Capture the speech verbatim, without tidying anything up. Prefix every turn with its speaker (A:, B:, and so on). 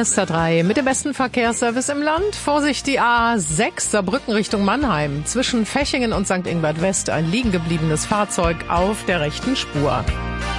A: Hier ist der drei mit dem besten Verkehrsservice im Land. Vorsicht, die A sechs Saarbrücken Richtung Mannheim. Zwischen Fechingen und Sankt Ingbert West ein liegen gebliebenes Fahrzeug auf der rechten Spur.